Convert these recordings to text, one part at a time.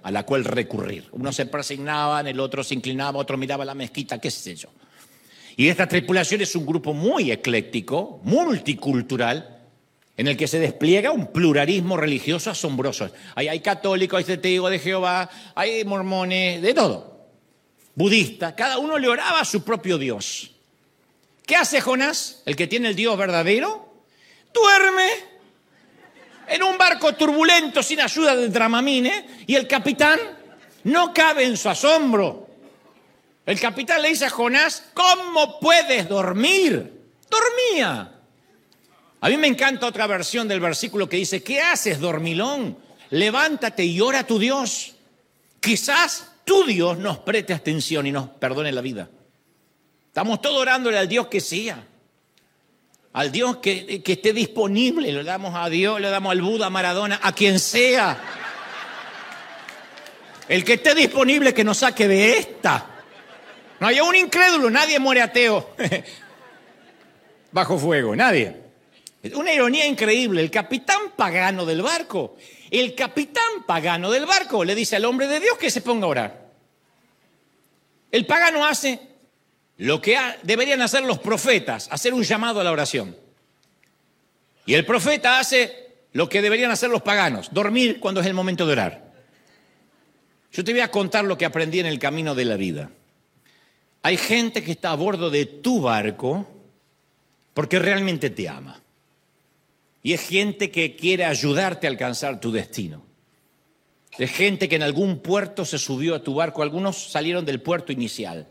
a la cual recurrir. Uno se persignaban, el otro se inclinaba, otro miraba la mezquita, qué sé yo. Y esta tripulación es un grupo muy ecléctico, multicultural, en el que se despliega un pluralismo religioso asombroso. Hay católicos, hay testigos de Jehová, hay mormones, de todo. Budistas, cada uno le oraba a su propio Dios. ¿Qué hace Jonás, el que tiene el Dios verdadero? Duerme en un barco turbulento sin ayuda de Dramamine y el capitán no cabe en su asombro. El capitán le dice a Jonás, ¿cómo puedes dormir? Dormía. A mí me encanta otra versión del versículo que dice, ¿qué haces, dormilón? Levántate y ora a tu Dios. Quizás tu Dios nos preste atención y nos perdone la vida. Estamos todos orándole al Dios que sea, al Dios que esté disponible. Le damos a Dios, le damos al Buda, a Maradona, a quien sea. El que esté disponible que nos saque de esta. No hay un incrédulo, nadie muere ateo. Bajo fuego, nadie. Una ironía increíble. El capitán pagano del barco le dice al hombre de Dios que se ponga a orar. El pagano hace lo que deberían hacer los profetas, hacer un llamado a la oración. Y el profeta hace lo que deberían hacer los paganos, dormir cuando es el momento de orar. Yo te voy a contar lo que aprendí en el camino de la vida. Hay gente que está a bordo de tu barco porque realmente te ama. Y es gente que quiere ayudarte a alcanzar tu destino. Es gente que en algún puerto se subió a tu barco. Algunos salieron del puerto inicial.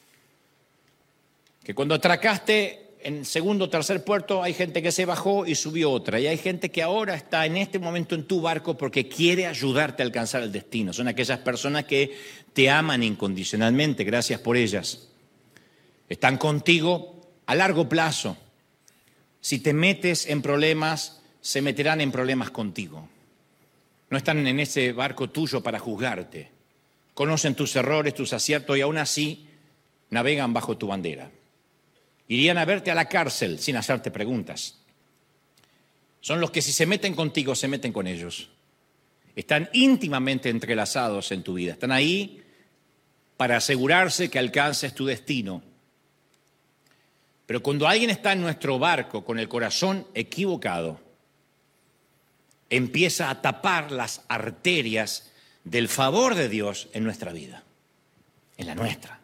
Que cuando atracaste en segundo o tercer puerto hay gente que se bajó y subió otra. Y hay gente que ahora está en este momento en tu barco porque quiere ayudarte a alcanzar el destino. Son aquellas personas que te aman incondicionalmente. Gracias por ellas. Están contigo a largo plazo. Si te metes en problemas, se meterán en problemas contigo. No están en ese barco tuyo para juzgarte. Conocen tus errores, tus aciertos y aún así navegan bajo tu bandera. Irían a verte a la cárcel sin hacerte preguntas. Son los que si se meten contigo, se meten con ellos. Están íntimamente entrelazados en tu vida. Están ahí para asegurarse que alcances tu destino. Pero cuando alguien está en nuestro barco con el corazón equivocado, empieza a tapar las arterias del favor de Dios en nuestra vida, en la nuestra.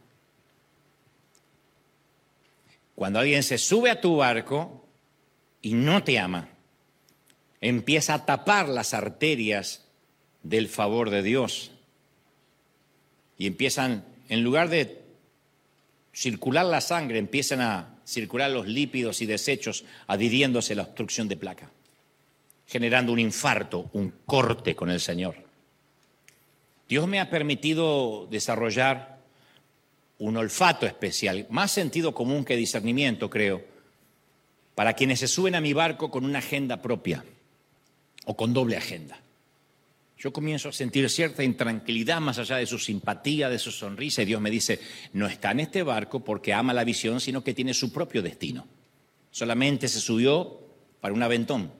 Cuando alguien se sube a tu barco y no te ama, empieza a tapar las arterias del favor de Dios. Y empiezan, en lugar de circular la sangre, empiezan a circular los lípidos y desechos adhiriéndose a la obstrucción de placa, generando un infarto, un corte con el Señor. Dios me ha permitido desarrollar un olfato especial, más sentido común que discernimiento, creo, para quienes se suben a mi barco con una agenda propia o con doble agenda. Yo comienzo a sentir cierta intranquilidad más allá de su simpatía, de su sonrisa, y Dios me dice, no está en este barco porque ama la visión, sino que tiene su propio destino. Solamente se subió para un aventón.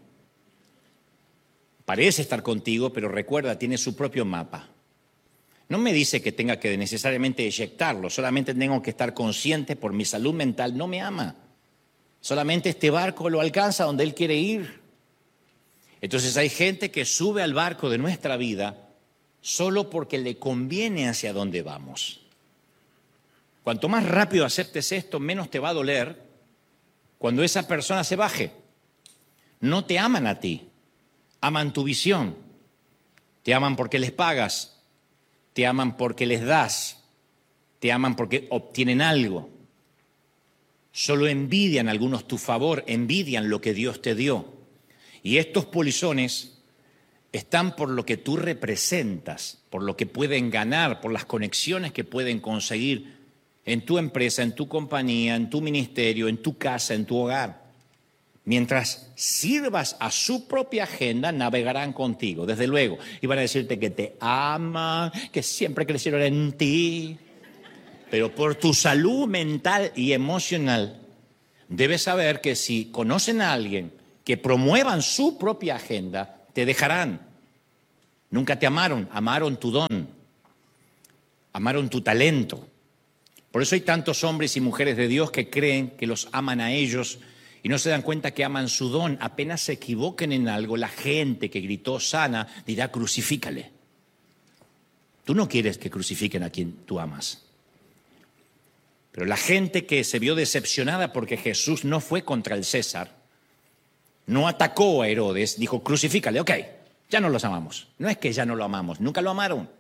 Parece estar contigo, pero recuerda, tiene su propio mapa. No me dice que tenga que necesariamente eyectarlo, solamente tengo que estar consciente por mi salud mental, no me ama. Solamente este barco lo alcanza donde Él quiere ir. Entonces hay gente que sube al barco de nuestra vida solo porque le conviene hacia dónde vamos. Cuanto más rápido aceptes esto, menos te va a doler cuando esa persona se baje. No te aman a ti, aman tu visión. Te aman porque les pagas, te aman porque les das, te aman porque obtienen algo. Solo envidian algunos tu favor, envidian lo que Dios te dio. Y estos polizones están por lo que tú representas, por lo que pueden ganar, por las conexiones que pueden conseguir en tu empresa, en tu compañía, en tu ministerio, en tu casa, en tu hogar. Mientras sirvas a su propia agenda, navegarán contigo, desde luego. Y van a decirte que te aman, que siempre crecieron en ti. Pero por tu salud mental y emocional, debes saber que si conocen a alguien que promuevan su propia agenda, te dejarán. Nunca te amaron, amaron tu don, amaron tu talento. Por eso hay tantos hombres y mujeres de Dios que creen que los aman a ellos y no se dan cuenta que aman su don. Apenas se equivoquen en algo, la gente que gritó sana dirá crucifícale. Tú no quieres que crucifiquen a quien tú amas. Pero la gente que se vio decepcionada porque Jesús no fue contra el César, no atacó a Herodes, dijo crucifícale, ok, ya no los amamos. No es que ya no lo amamos, nunca lo amaron.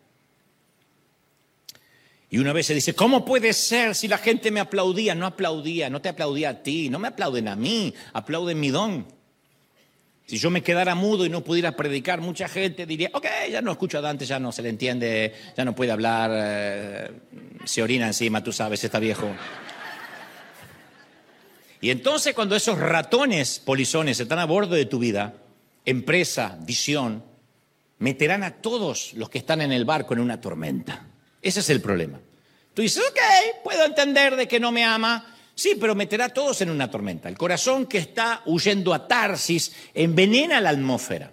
Y una vez se dice, ¿cómo puede ser si la gente me aplaudía? No aplaudía, no te aplaudía a ti, no me aplauden a mí, aplauden mi don. Si yo me quedara mudo y no pudiera predicar, mucha gente diría, ok, ya no escucho a Dante, ya no se le entiende, ya no puede hablar, se orina encima, tú sabes, está viejo. Y entonces cuando esos ratones polizones están a bordo de tu vida, empresa, visión, meterán a todos los que están en el barco en una tormenta. Ese es el problema. Tú dices, ok, puedo entender de que no me ama. Sí, pero meterá a todos en una tormenta. El corazón que está huyendo a Tarsis envenena la atmósfera.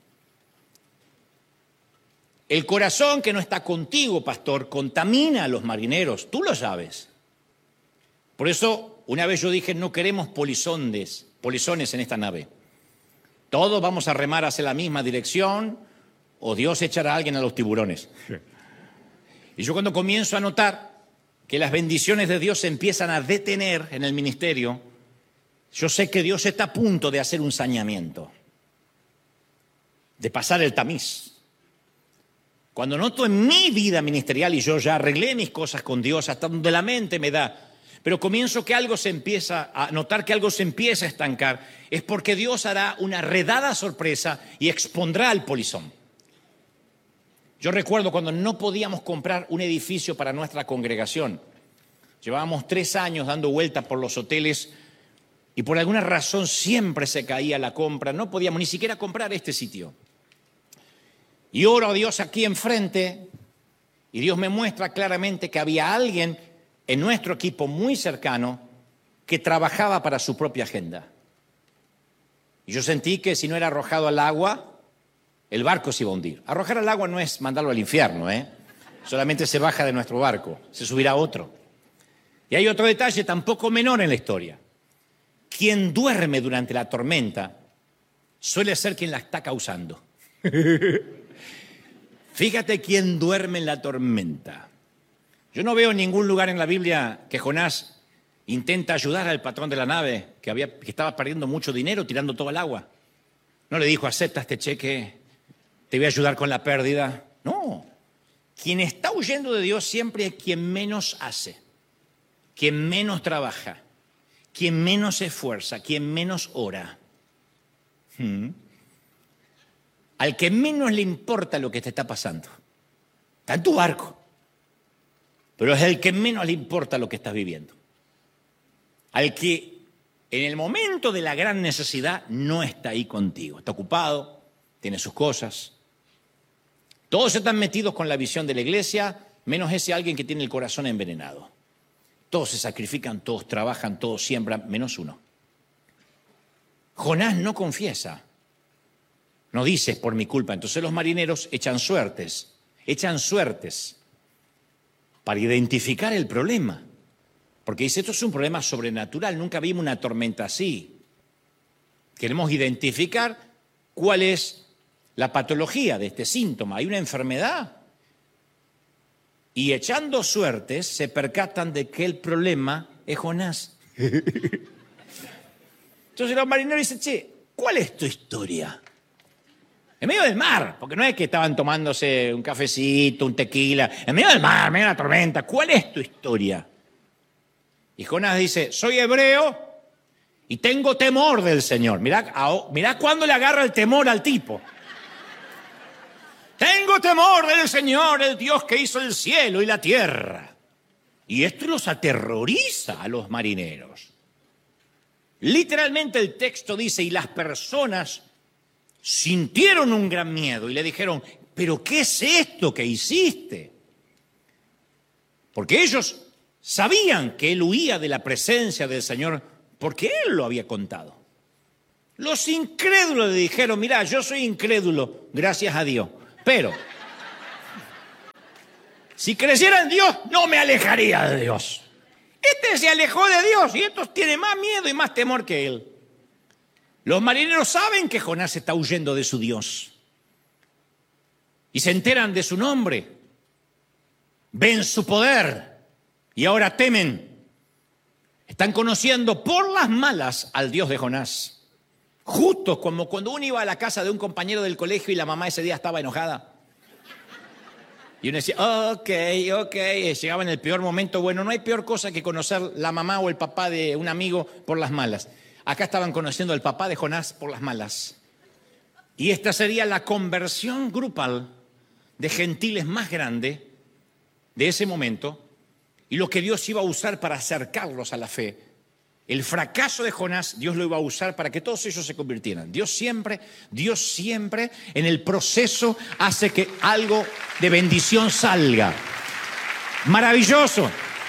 El corazón que no está contigo, pastor, contamina a los marineros. Tú lo sabes. Por eso, una vez yo dije, no queremos polizones en esta nave. Todos vamos a remar hacia la misma dirección o Dios echará a alguien a los tiburones. Y yo cuando comienzo a notar que las bendiciones de Dios se empiezan a detener en el ministerio, yo sé que Dios está a punto de hacer un saneamiento, de pasar el tamiz. Cuando noto en mi vida ministerial, y yo ya arreglé mis cosas con Dios hasta donde la mente me da, pero comienzo que algo se empieza a notar que algo se empieza a estancar, es porque Dios hará una redada sorpresa y expondrá al polizón. Yo recuerdo cuando no podíamos comprar un edificio para nuestra congregación. Llevábamos 3 años dando vueltas por los hoteles y por alguna razón siempre se caía la compra. No podíamos ni siquiera comprar este sitio. Y oro a Dios aquí enfrente y Dios me muestra claramente que había alguien en nuestro equipo muy cercano que trabajaba para su propia agenda. Y yo sentí que si no era arrojado al agua, el barco se iba a hundir. Arrojar al agua no es mandarlo al infierno, Solamente se baja de nuestro barco, se subirá a otro. Y hay otro detalle tampoco menor en la historia. Quien duerme durante la tormenta suele ser quien la está causando. Fíjate quién duerme en la tormenta. Yo no veo en ningún lugar en la Biblia que Jonás intenta ayudar al patrón de la nave que estaba perdiendo mucho dinero tirando todo el agua. No le dijo, acepta este cheque, te voy a ayudar con la pérdida. No, quien está huyendo de Dios siempre es quien menos hace, quien menos trabaja, quien menos se esfuerza, quien menos ora. Al que menos le importa lo que te está pasando. Está en tu barco, pero es el que menos le importa lo que estás viviendo. Al que en el momento de la gran necesidad no está ahí contigo, está ocupado, tiene sus cosas. Todos están metidos con la visión de la iglesia, menos ese alguien que tiene el corazón envenenado. Todos se sacrifican, todos trabajan, todos siembran, menos uno. Jonás no confiesa, no dice por mi culpa. Entonces los marineros echan suertes para identificar el problema. Porque dice, esto es un problema sobrenatural, nunca vimos una tormenta así. Queremos identificar cuál es la patología de este síntoma. Hay una enfermedad. Y echando suertes se percatan de que el problema es Jonás. Entonces los marineros dicen, che, ¿cuál es tu historia? En medio del mar, porque no es que estaban tomándose un cafecito, un tequila. En medio del mar, en medio de la tormenta, ¿cuál es tu historia? Y Jonás dice, soy hebreo y tengo temor del Señor. Mirá cuándo le agarra el temor al tipo. Tengo temor del Señor, el Dios que hizo el cielo y la tierra. Y esto los aterroriza a los marineros. Literalmente el texto dice, y las personas sintieron un gran miedo y le dijeron, ¿pero qué es esto que hiciste? Porque ellos sabían que él huía de la presencia del Señor porque él lo había contado. Los incrédulos le dijeron, mirá, yo soy incrédulo, gracias a Dios. Pero, si creyera en Dios, no me alejaría de Dios. Este se alejó de Dios y estos tienen más miedo y más temor que él. Los marineros saben que Jonás está huyendo de su Dios y se enteran de su nombre, ven su poder y ahora temen. Están conociendo por las malas al Dios de Jonás. Justo como cuando uno iba a la casa de un compañero del colegio y la mamá ese día estaba enojada. Y uno decía, ok. Llegaba en el peor momento. Bueno, no hay peor cosa que conocer la mamá o el papá de un amigo por las malas. Acá estaban conociendo al papá de Jonás por las malas. Y esta sería la conversión grupal de gentiles más grande de ese momento y lo que Dios iba a usar para acercarlos a la fe. El fracaso de Jonás, Dios lo iba a usar para que todos ellos se convirtieran. Dios siempre en el proceso hace que algo de bendición salga. Maravilloso.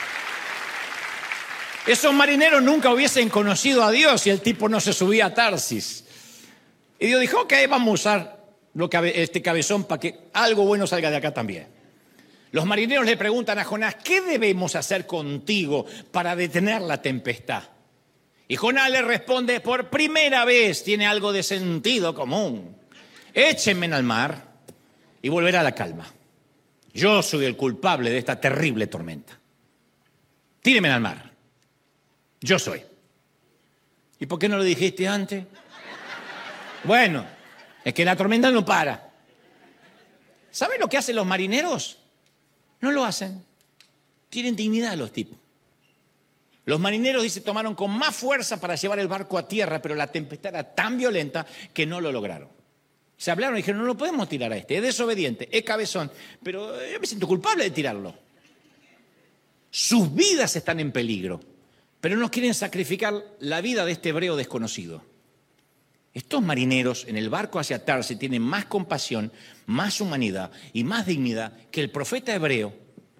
Esos marineros nunca hubiesen conocido a Dios si el tipo no se subía a Tarsis. Y Dios dijo, ok, vamos a usar este cabezón para que algo bueno salga de acá también. Los marineros le preguntan a Jonás, ¿qué debemos hacer contigo para detener la tempestad? Y Jonás le responde, por primera vez tiene algo de sentido común. Échenme al mar y volverá a la calma. Yo soy el culpable de esta terrible tormenta. Tírenme al mar. Yo soy. ¿Y por qué no lo dijiste antes? Bueno, es que la tormenta no para. ¿Saben lo que hacen los marineros? No lo hacen. Tienen dignidad los tipos. Los marineros, dice, tomaron con más fuerza para llevar el barco a tierra, pero la tempestad era tan violenta que no lo lograron. Se hablaron y dijeron, no lo podemos tirar a este, es desobediente, es cabezón, pero yo me siento culpable de tirarlo. Sus vidas están en peligro, pero no quieren sacrificar la vida de este hebreo desconocido. Estos marineros en el barco hacia Tarsis tienen más compasión, más humanidad y más dignidad que el profeta hebreo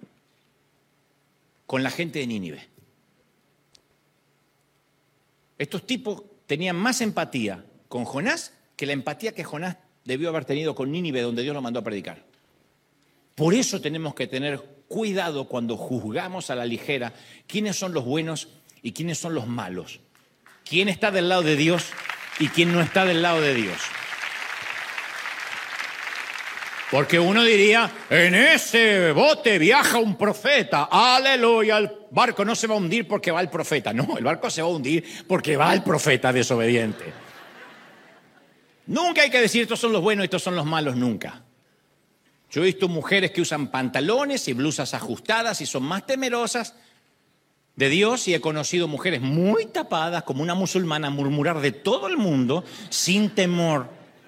con la gente de Nínive. Estos tipos tenían más empatía con Jonás que la empatía que Jonás debió haber tenido con Nínive, donde Dios lo mandó a predicar. Por eso tenemos que tener cuidado cuando juzgamos a la ligera quiénes son los buenos y quiénes son los malos. Quién está del lado de Dios y quién no está del lado de Dios. Porque uno diría, en ese bote viaja un profeta, aleluya, el barco no se va a hundir porque va el profeta. No, el barco se va a hundir porque va el profeta desobediente. Nunca hay que decir estos son los buenos y estos son los malos, nunca. Yo he visto mujeres que usan pantalones y blusas ajustadas y son más temerosas de Dios y he conocido mujeres muy tapadas como una musulmana murmurar de todo el mundo sin temor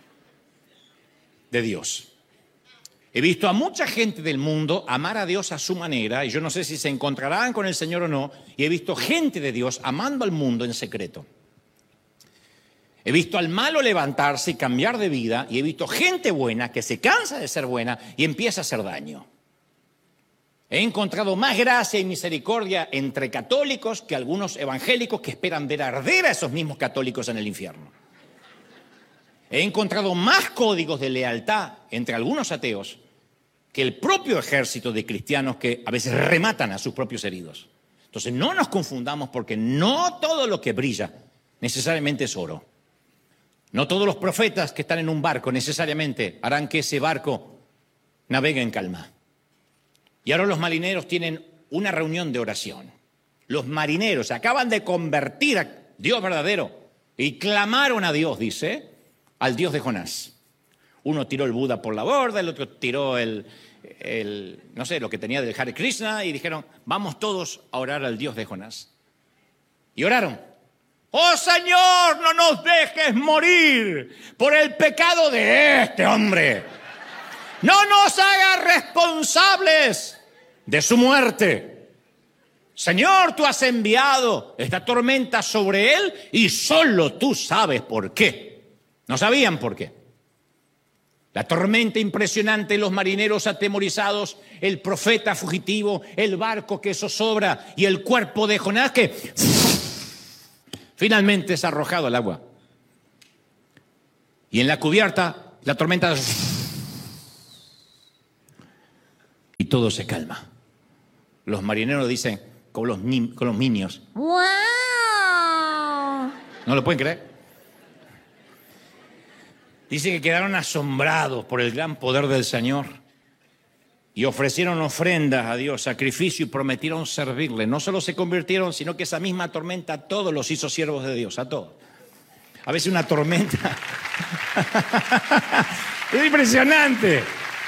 de Dios. He visto a mucha gente del mundo amar a Dios a su manera, y yo no sé si se encontrarán con el Señor o no, y he visto gente de Dios amando al mundo en secreto. He visto al malo levantarse y cambiar de vida, y he visto gente buena que se cansa de ser buena y empieza a hacer daño. He encontrado más gracia y misericordia entre católicos que algunos evangélicos que esperan ver arder a esos mismos católicos en el infierno. He encontrado más códigos de lealtad entre algunos ateos que el propio ejército de cristianos que a veces rematan a sus propios heridos. Entonces no nos confundamos porque no todo lo que brilla necesariamente es oro. No todos los profetas que están en un barco necesariamente harán que ese barco navegue en calma. Y ahora los marineros tienen una reunión de oración. Los marineros se acaban de convertir a Dios verdadero y clamaron a Dios, dice, al Dios de Jonás. Uno tiró el Buda por la borda, el otro tiró no sé, lo que tenía del Hare Krishna y dijeron, vamos todos a orar al Dios de Jonás. Y oraron. ¡Oh Señor, no nos dejes morir por el pecado de este hombre! ¡No nos hagas responsables de su muerte! Señor, tú has enviado esta tormenta sobre él y solo tú sabes por qué. No sabían por qué. La tormenta impresionante, los marineros atemorizados, el profeta fugitivo, el barco que zozobra y el cuerpo de Jonás que finalmente es arrojado al agua. Y en la cubierta, la tormenta todo se calma. Los marineros dicen, con los niños. ¡Wow! ¿No lo pueden creer? Dice que quedaron asombrados por el gran poder del Señor y ofrecieron ofrendas a Dios, sacrificio, y prometieron servirle. No solo se convirtieron, sino que esa misma tormenta a todos los hizo siervos de Dios, a todos. A veces una tormenta es impresionante.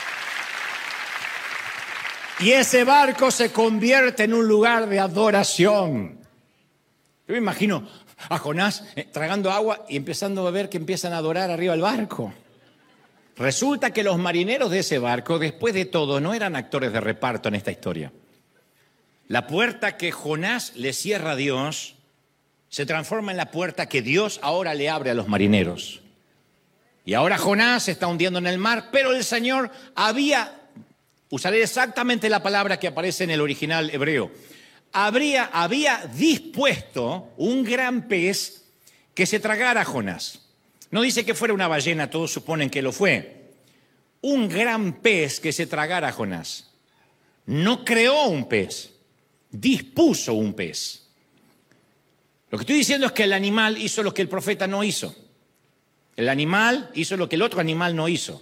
Y ese barco se convierte en un lugar de adoración. Yo me imagino a Jonás tragando agua y empezando a ver que empiezan a adorar arriba del barco. Resulta que los marineros de ese barco, después de todo, no eran actores de reparto en esta historia. La puerta que Jonás le cierra a Dios se transforma en la puerta que Dios ahora le abre a los marineros. Y ahora Jonás se está hundiendo en el mar, pero el Señor usaré exactamente la palabra que aparece en el original hebreo, había dispuesto un gran pez que se tragara a Jonás. No dice que fuera una ballena, todos suponen que lo fue. Un gran pez que se tragara a Jonás. No creó un pez, dispuso un pez. Lo que estoy diciendo es que el animal hizo lo que el profeta no hizo. El animal hizo lo que el otro animal no hizo.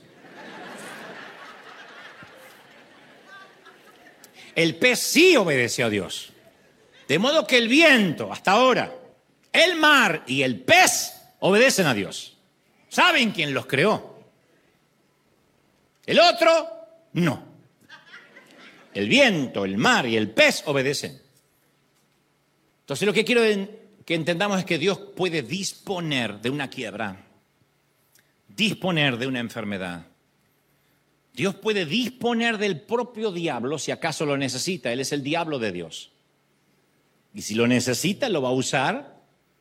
El pez sí obedeció a Dios. De modo que el viento, hasta ahora, el mar y el pez obedecen a Dios. ¿Saben quién los creó? El otro, no. El viento, el mar y el pez obedecen. Entonces lo que quiero que entendamos es que Dios puede disponer de una quiebra, disponer de una enfermedad. Dios puede disponer del propio diablo si acaso lo necesita. Él es el diablo de Dios. Y si lo necesita, lo va a usar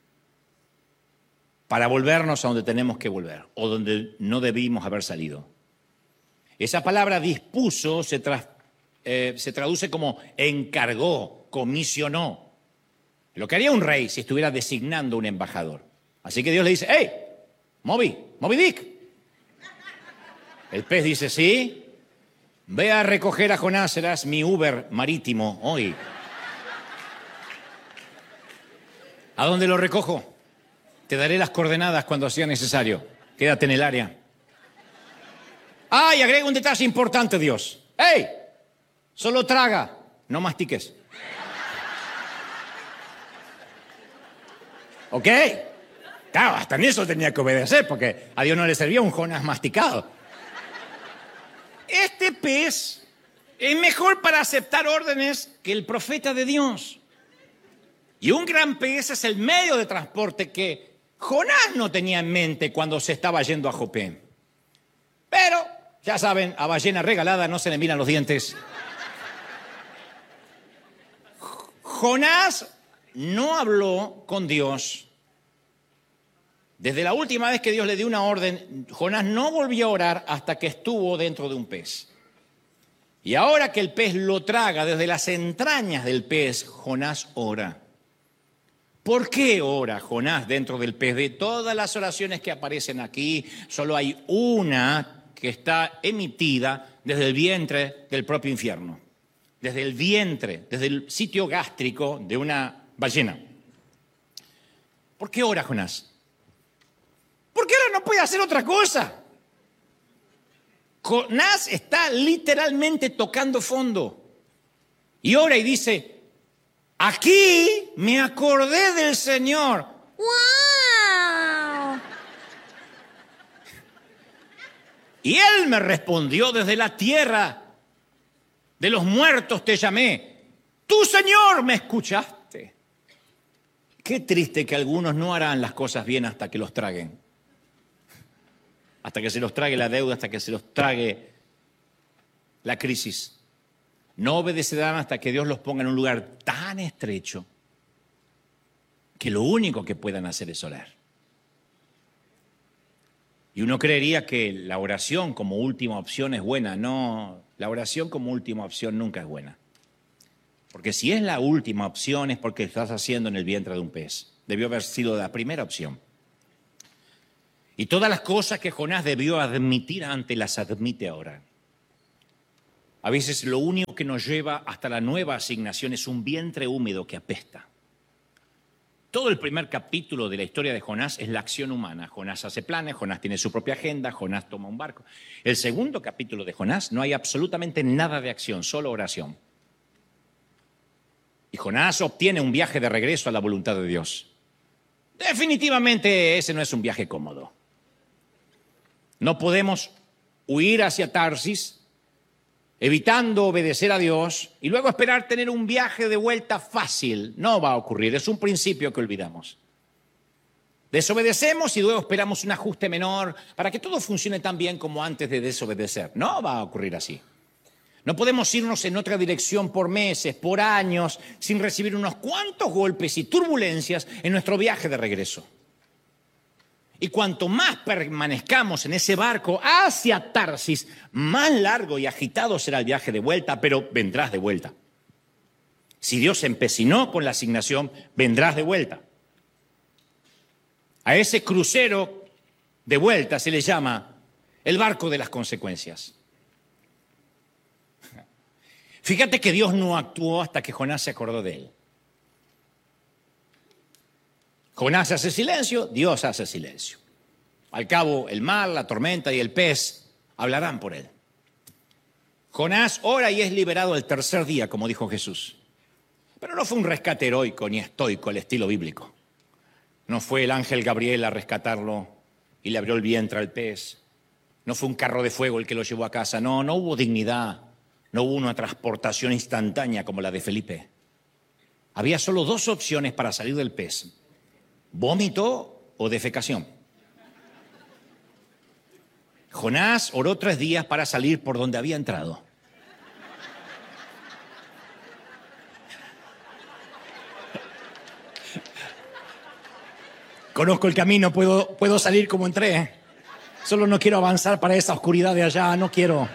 para volvernos a donde tenemos que volver o donde no debimos haber salido. Esa palabra dispuso se traduce como encargó, comisionó. Lo que haría un rey si estuviera designando un embajador. Así que Dios le dice, ¡hey, Moby Dick! El pez dice, sí, ve a recoger a Jonás, serás mi Uber marítimo hoy. ¿A dónde lo recojo? Te daré las coordenadas cuando sea necesario. Quédate en el área. Ah, y agrega un detalle importante, Dios. ¡Hey! Solo traga, no mastiques. ¿Ok? Claro, hasta en eso tenía que obedecer, porque a Dios no le servía un Jonás masticado. Este pez es mejor para aceptar órdenes que el profeta de Dios. Y un gran pez es el medio de transporte que Jonás no tenía en mente cuando se estaba yendo a Jope. Pero, ya saben, a ballena regalada no se le miran los dientes. Jonás no habló con Dios. Desde la última vez que Dios le dio una orden, Jonás no volvió a orar hasta que estuvo dentro de un pez. Y ahora que el pez lo traga desde las entrañas del pez, Jonás ora. ¿Por qué ora Jonás dentro del pez? De todas las oraciones que aparecen aquí, solo hay una que está emitida desde el vientre del propio infierno. Desde el vientre, desde el sitio gástrico de una ballena. ¿Por qué ora Jonás? Porque ahora no puede hacer otra cosa. Jonás está literalmente tocando fondo. Y ora y dice, aquí me acordé del Señor. ¡Wow! Y Él me respondió desde la tierra de los muertos te llamé. Tú, Señor, me escuchaste. Qué triste que algunos no harán las cosas bien hasta que los traguen. Hasta que se los trague la deuda, hasta que se los trague la crisis. No obedecerán hasta que Dios los ponga en un lugar tan estrecho que lo único que puedan hacer es orar. Y uno creería que la oración como última opción es buena. No, la oración como última opción nunca es buena. Porque si es la última opción es porque estás haciendo en el vientre de un pez. Debió haber sido la primera opción. Y todas las cosas que Jonás debió admitir antes las admite ahora. A veces lo único que nos lleva hasta la nueva asignación es un vientre húmedo que apesta. Todo el primer capítulo de la historia de Jonás es la acción humana. Jonás hace planes, Jonás tiene su propia agenda, Jonás toma un barco. El segundo capítulo de Jonás no hay absolutamente nada de acción, solo oración. Y Jonás obtiene un viaje de regreso a la voluntad de Dios. Definitivamente ese no es un viaje cómodo. No podemos huir hacia Tarsis, evitando obedecer a Dios y luego esperar tener un viaje de vuelta fácil. No va a ocurrir, es un principio que olvidamos. Desobedecemos y luego esperamos un ajuste menor para que todo funcione tan bien como antes de desobedecer. No va a ocurrir así. No podemos irnos en otra dirección por meses, por años, sin recibir unos cuantos golpes y turbulencias en nuestro viaje de regreso. Y cuanto más permanezcamos en ese barco hacia Tarsis, más largo y agitado será el viaje de vuelta, pero vendrás de vuelta. Si Dios se empecinó con la asignación, vendrás de vuelta. A ese crucero de vuelta se le llama el barco de las consecuencias. Fíjate que Dios no actuó hasta que Jonás se acordó de él. Jonás hace silencio, Dios hace silencio. Al cabo, el mar, la tormenta y el pez hablarán por él. Jonás ora y es liberado el tercer día, como dijo Jesús. Pero no fue un rescate heroico ni estoico al estilo bíblico. No fue el ángel Gabriel a rescatarlo y le abrió el vientre al pez. No fue un carro de fuego el que lo llevó a casa. No hubo dignidad. No hubo una transportación instantánea como la de Felipe. Había solo dos opciones para salir del pez: vómito o defecación. Jonás oró 3 días para salir por donde había entrado. Conozco el camino, puedo salir como entré. Solo no quiero avanzar para esa oscuridad de allá, no quiero.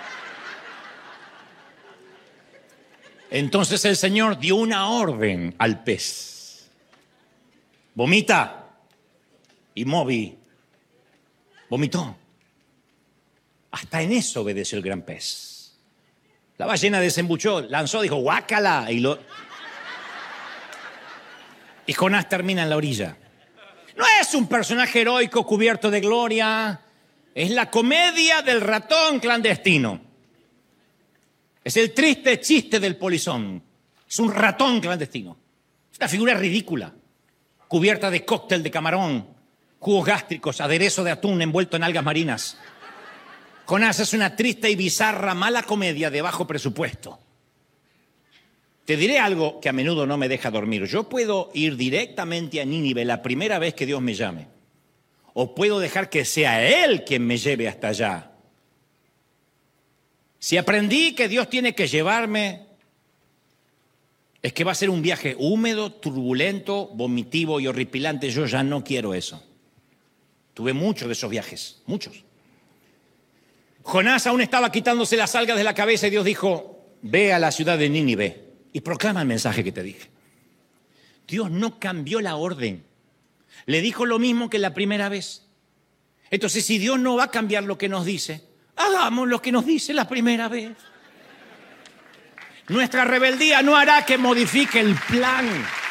Entonces el Señor dio una orden al pez. Vomita. Y Moby vomitó. Hasta en eso obedeció el gran pez. La ballena desembuchó, lanzó, dijo guácala. Y Jonás termina en la orilla. No es un personaje heroico cubierto de gloria. Es la comedia del ratón clandestino. Es el triste chiste del polizón. Es un ratón clandestino. Es una figura ridícula, cubierta de cóctel de camarón, jugos gástricos, aderezo de atún envuelto en algas marinas. Jonás es una triste y bizarra mala comedia de bajo presupuesto. Te diré algo que a menudo no me deja dormir. Yo puedo ir directamente a Nínive la primera vez que Dios me llame. O puedo dejar que sea Él quien me lleve hasta allá. Si aprendí que Dios tiene que llevarme, es que va a ser un viaje húmedo, turbulento, vomitivo y horripilante. Yo ya no quiero eso. Tuve muchos de esos viajes, muchos. Jonás aún estaba quitándose las algas de la cabeza y Dios dijo: ve a la ciudad de Nínive y proclama el mensaje que te dije. Dios no cambió la orden. Le dijo lo mismo que la primera vez. Entonces, si Dios no va a cambiar lo que nos dice, hagamos lo que nos dice la primera vez. Nuestra rebeldía no hará que modifique el plan.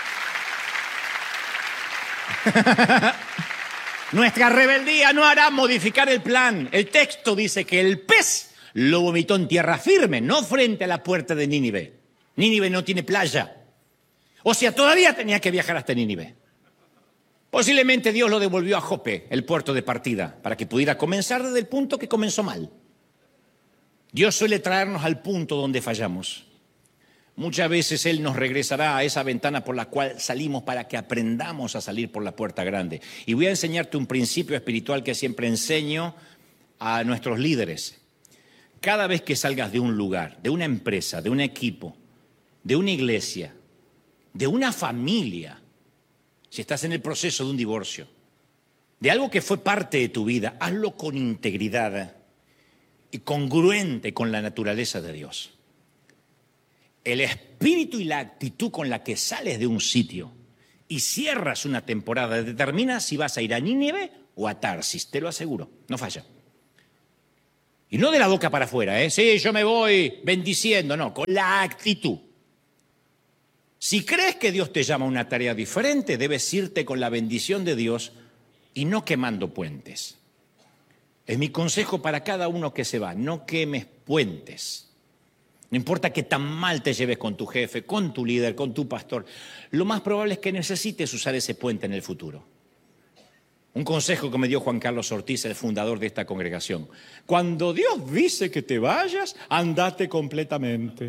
Nuestra rebeldía no hará modificar el plan. El texto dice que el pez lo vomitó en tierra firme, no frente a la puerta de Nínive. Nínive no tiene playa. O sea, todavía tenía que viajar hasta Nínive. Posiblemente Dios lo devolvió a Jope, el puerto de partida, para que pudiera comenzar desde el punto que comenzó mal. Dios suele traernos al punto donde fallamos. Muchas veces Él nos regresará a esa ventana por la cual salimos para que aprendamos a salir por la puerta grande. Y voy a enseñarte un principio espiritual que siempre enseño a nuestros líderes. Cada vez que salgas de un lugar, de una empresa, de un equipo, de una iglesia, de una familia, si estás en el proceso de un divorcio, de algo que fue parte de tu vida, hazlo con integridad y congruente con la naturaleza de Dios. El espíritu y la actitud con la que sales de un sitio y cierras una temporada determina si vas a ir a Nínive o a Tarsis, te lo aseguro, no falla. Y no de la boca para afuera, ¿eh? Sí, yo me voy bendiciendo, no, con la actitud. Si crees que Dios te llama a una tarea diferente, debes irte con la bendición de Dios y no quemando puentes. Es mi consejo para cada uno que se va, no quemes puentes. No importa que tan mal te lleves con tu jefe, con tu líder, con tu pastor, lo más probable es que necesites usar ese puente en el futuro. Un consejo que me dio Juan Carlos Ortiz, el fundador de esta congregación. Cuando Dios dice que te vayas, andate completamente.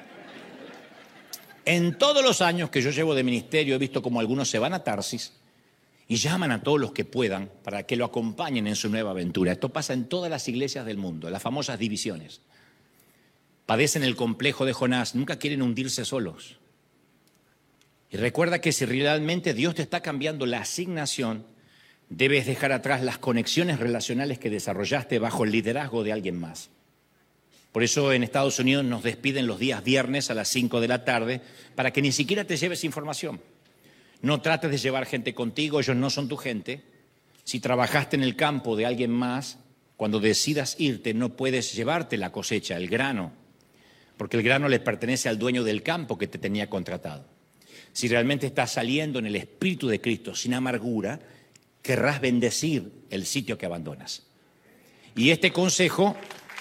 En todos los años que yo llevo de ministerio he visto como algunos se van a Tarsis y llaman a todos los que puedan para que lo acompañen en su nueva aventura. Esto pasa en todas las iglesias del mundo, las famosas divisiones. Padecen el complejo de Jonás, nunca quieren hundirse solos. Y recuerda que si realmente Dios te está cambiando la asignación, debes dejar atrás las conexiones relacionales que desarrollaste bajo el liderazgo de alguien más. Por eso en Estados Unidos nos despiden los días viernes a las 5 de la tarde para que ni siquiera te lleves información. No trates de llevar gente contigo, ellos no son tu gente. Si trabajaste en el campo de alguien más, cuando decidas irte no puedes llevarte la cosecha, el grano, porque el grano le pertenece al dueño del campo que te tenía contratado. Si realmente estás saliendo en el Espíritu de Cristo sin amargura, querrás bendecir el sitio que abandonas. Y este consejo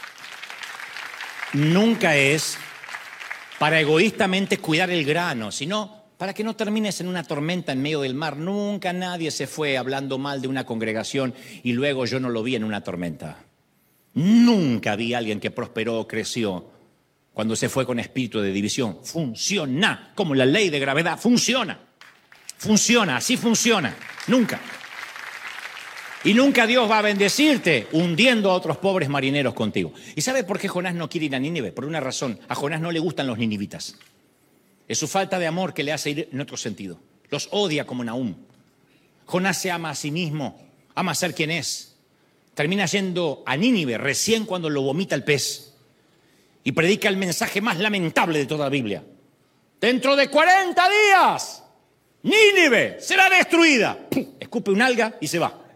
nunca es para egoístamente cuidar el grano, sino para que no termines en una tormenta en medio del mar. Nunca nadie se fue hablando mal de una congregación y luego yo no lo vi en una tormenta. Nunca vi a alguien que prosperó o creció cuando se fue con espíritu de división. Funciona, como la ley de gravedad, funciona. Funciona, así funciona. Nunca. Y nunca Dios va a bendecirte hundiendo a otros pobres marineros contigo. ¿Y sabe por qué Jonás no quiere ir a Nínive? Por una razón. A Jonás no le gustan los ninivitas. Es su falta de amor que le hace ir en otro sentido. Los odia como Nahum. Jonás se ama a sí mismo, ama ser quien es. Termina yendo a Nínive recién cuando lo vomita el pez. Y predica el mensaje más lamentable de toda la Biblia. Dentro de 40 días, Nínive será destruida. Escupe un alga y se va.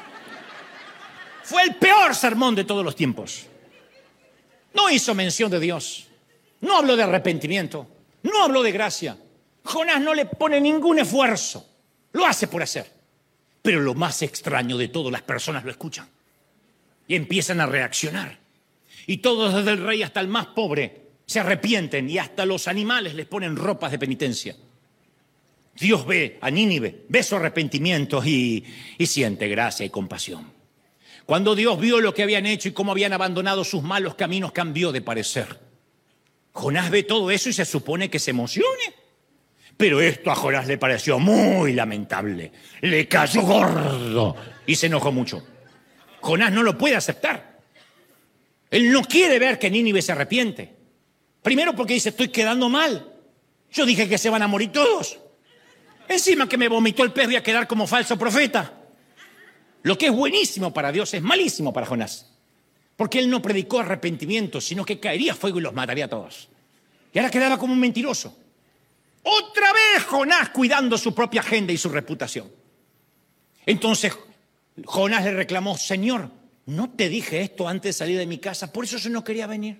Fue el peor sermón de todos los tiempos. No hizo mención de Dios. No habló de arrepentimiento. No habló de gracia. Jonás no le pone ningún esfuerzo. Lo hace por hacer. Pero lo más extraño de todo, las personas lo escuchan. Y empiezan a reaccionar. Y todos, desde el rey hasta el más pobre, se arrepienten. Y hasta los animales les ponen ropas de penitencia. Dios ve a Nínive, ve su arrepentimiento y siente gracia y compasión. Cuando Dios vio lo que habían hecho y cómo habían abandonado sus malos caminos, cambió de parecer. Jonás ve todo eso y se supone que se emocione. Pero esto a Jonás le pareció muy lamentable. Le cayó gordo y se enojó mucho. Jonás no lo puede aceptar. Él no quiere ver que Nínive se arrepiente. Primero porque dice, estoy quedando mal. Yo dije que se van a morir todos. Encima que me vomitó el pez voy a quedar como falso profeta. Lo que es buenísimo para Dios es malísimo para Jonás. Porque él no predicó arrepentimiento, sino que caería fuego y los mataría a todos. Y ahora quedaba como un mentiroso. Otra vez Jonás cuidando su propia agenda y su reputación. Entonces Jonás le reclamó, Señor, ¿no te dije esto antes de salir de mi casa? Por eso yo no quería venir.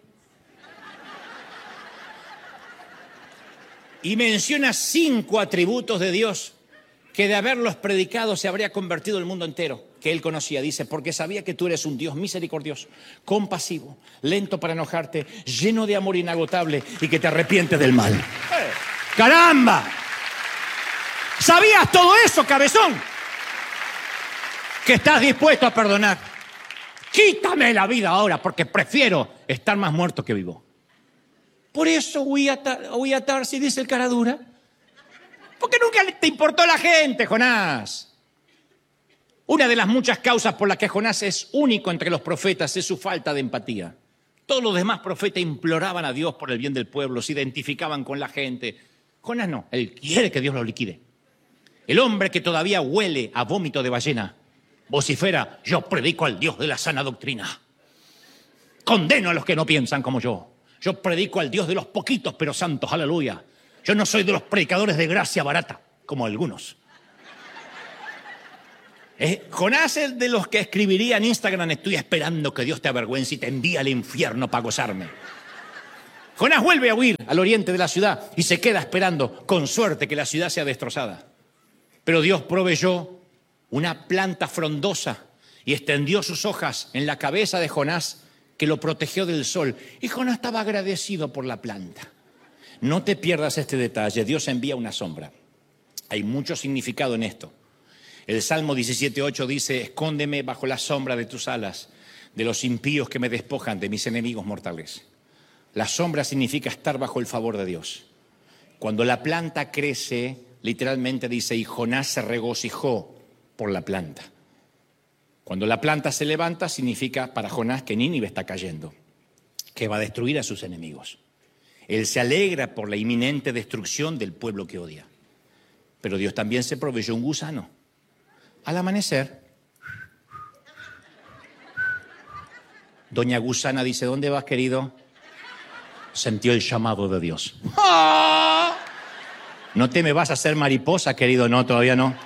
Y menciona 5 atributos de Dios que de haberlos predicado se habría convertido el mundo entero, que él conocía. Dice, porque sabía que tú eres un Dios misericordioso, compasivo, lento para enojarte, lleno de amor inagotable y que te arrepientes del mal. ¡Caramba! ¿Sabías todo eso, cabezón? Que estás dispuesto a perdonar. Quítame la vida ahora porque prefiero estar más muerto que vivo. Por eso huí a Tarsis, dice el cara dura. Porque nunca te importó la gente, Jonás. Una de las muchas causas por las que Jonás es único entre los profetas es su falta de empatía. Todos los demás profetas imploraban a Dios por el bien del pueblo, se identificaban con la gente. Jonás no, él quiere que Dios lo liquide. El hombre que todavía huele a vómito de ballena vocifera, yo predico al Dios de la sana doctrina. Condeno a los que no piensan como yo. Yo predico al Dios de los poquitos pero santos, aleluya. Yo no soy de los predicadores de gracia barata, como algunos. Jonás es de los que escribiría en Instagram: estoy esperando que Dios te avergüence y te envíe al infierno para gozarme. Jonás vuelve a huir al oriente de la ciudad y se queda esperando, con suerte, que la ciudad sea destrozada. Pero Dios proveyó una planta frondosa y extendió sus hojas en la cabeza de Jonás, que lo protegió del sol. Y Jonás estaba agradecido por la planta. No te pierdas este detalle: Dios envía una sombra. Hay mucho significado en esto. El Salmo 17:8 dice: escóndeme bajo la sombra de tus alas, de los impíos que me despojan, de mis enemigos mortales. La sombra significa estar bajo el favor de Dios. Cuando la planta crece, literalmente dice: y Jonás se regocijó por la planta. Cuando la planta se levanta, significa para Jonás que Nínive está cayendo, que va a destruir a sus enemigos. Él se alegra por la inminente destrucción del pueblo que odia. Pero Dios también se proveyó un gusano. Al amanecer, doña Gusana dice: ¿dónde vas, querido? Sintió el llamado de Dios. ¡Ah! No te me vas a hacer mariposa, querido. No, todavía no.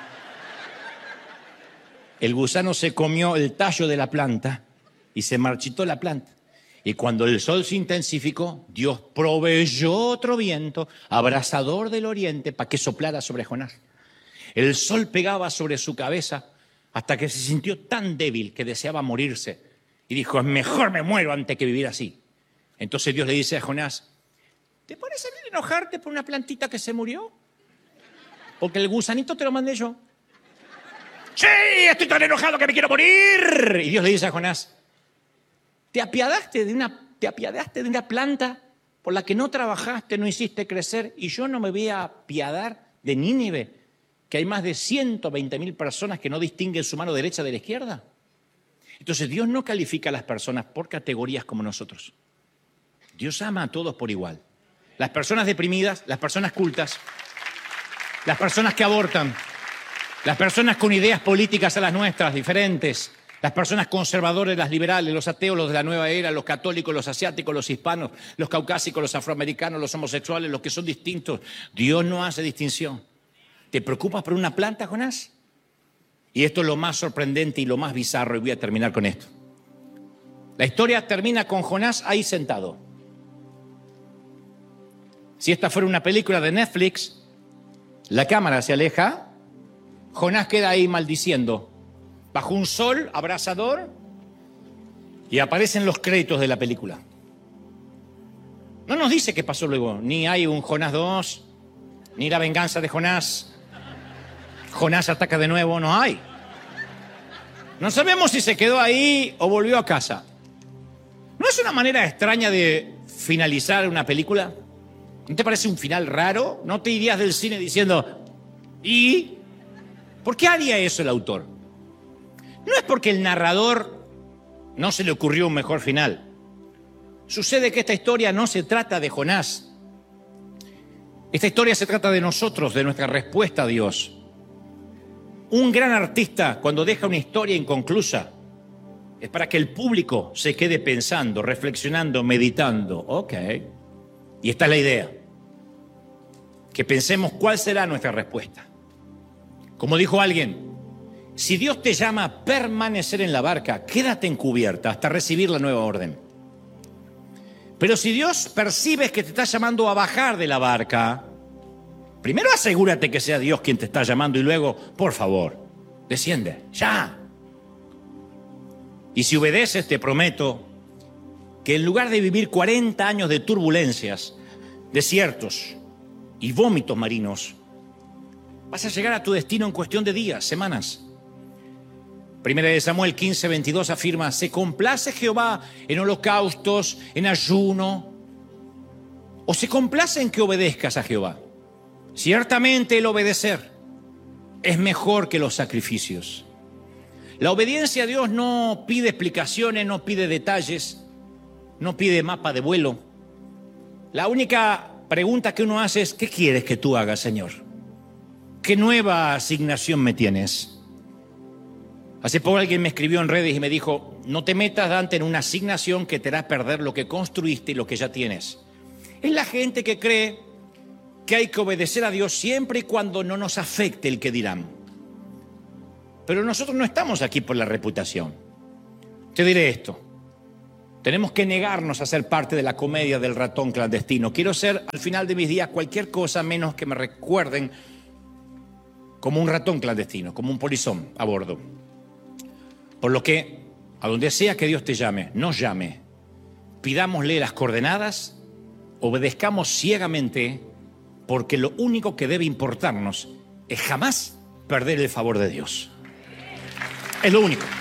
El gusano se comió el tallo de la planta y se marchitó la planta. Y cuando el sol se intensificó, Dios proveyó otro viento abrasador del oriente para que soplara sobre Jonás. El sol pegaba sobre su cabeza hasta que se sintió tan débil que deseaba morirse. Y dijo: mejor me muero antes que vivir así. Entonces Dios le dice a Jonás: ¿te parece bien enojarte por una plantita que se murió? Porque el gusanito te lo mandé yo. ¡Sí! Estoy tan enojado que me quiero morir. Y Dios le dice a Jonás: ¿te apiadaste de una planta por la que no trabajaste, no hiciste crecer? Y yo no me voy a apiadar de Nínive, que hay más de 120.000 personas que no distinguen su mano derecha de la izquierda. Entonces Dios no califica a las personas por categorías como nosotros. Dios ama a todos por igual. Las personas deprimidas, las personas cultas, las personas que abortan, las personas con ideas políticas a las nuestras, diferentes, las personas conservadoras, las liberales, los ateos, los de la nueva era, los católicos, los asiáticos, los hispanos, los caucásicos, los afroamericanos, los homosexuales, los que son distintos. Dios no hace distinción. ¿Te preocupas por una planta, Jonás? Y esto es lo más sorprendente y lo más bizarro, y voy a terminar con esto. La historia termina con Jonás ahí sentado. Si esta fuera una película de Netflix, la cámara se aleja, Jonás queda ahí maldiciendo, bajo un sol abrasador, y aparecen los créditos de la película. No nos dice qué pasó luego, ni hay un Jonás 2, ni la venganza de Jonás. Jonás ataca de nuevo, no hay. No sabemos si se quedó ahí o volvió a casa. ¿No es una manera extraña de finalizar una película? ¿No te parece un final raro? ¿No te irías del cine diciendo: ¿y por qué haría eso el autor? No es porque el narrador no se le ocurrió un mejor final. Sucede que esta historia no se trata de Jonás. Esta historia se trata de nosotros, de nuestra respuesta a Dios. Un gran artista, cuando deja una historia inconclusa, es para que el público se quede pensando, reflexionando, meditando. Ok. Y esta es la idea. Que pensemos cuál será nuestra respuesta. Como dijo alguien: si Dios te llama a permanecer en la barca, quédate en cubierta hasta recibir la nueva orden. Pero si Dios percibes que te está llamando a bajar de la barca, primero asegúrate que sea Dios quien te está llamando y luego, por favor, desciende, ya. Y si obedeces, te prometo que en lugar de vivir 40 años de turbulencias, desiertos y vómitos marinos, vas a llegar a tu destino en cuestión de días, semanas. Primera de Samuel 15:22 afirma: ¿se complace Jehová en holocaustos, en ayuno? ¿O se complace en que obedezcas a Jehová? Ciertamente el obedecer es mejor que los sacrificios. La obediencia a Dios no pide explicaciones, no pide detalles, no pide mapa de vuelo. La única pregunta que uno hace es: ¿qué quieres que tú hagas, Señor? ¿Qué nueva asignación me tienes? Hace poco alguien me escribió en redes y me dijo: no te metas, Dante, en una asignación que te hará perder lo que construiste y lo que ya tienes. Es la gente que cree que hay que obedecer a Dios siempre y cuando no nos afecte el que dirán. pero nosotros no estamos aquí por la reputación. Te diré esto. Tenemos que negarnos a ser parte de la comedia del ratón clandestino. Quiero ser, al final de mis días, cualquier cosa menos que me recuerden como un ratón clandestino, como un polizón a bordo. Por lo que, a donde sea que Dios te llame, nos llame, pidámosle las coordenadas, obedezcamos ciegamente, porque lo único que debe importarnos es jamás perder el favor de Dios. Es lo único.